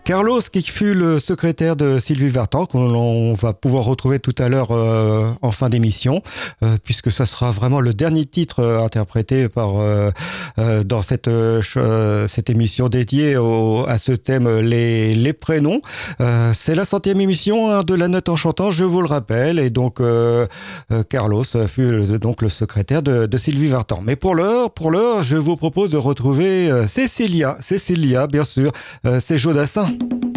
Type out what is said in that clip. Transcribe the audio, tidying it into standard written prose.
Carlos, qui fut le secrétaire de Sylvie Vartan, qu'on va pouvoir retrouver tout à l'heure en fin d'émission, puisque ça sera vraiment le dernier titre interprété dans cette émission dédiée à ce thème, les prénoms. C'est la 100e émission de La Note en chantant, je vous le rappelle, et donc Carlos fut donc le secrétaire de Sylvie Vartan. Mais pour l'heure, je vous propose de retrouver Cécilia, bien sûr, c'est Jodassin.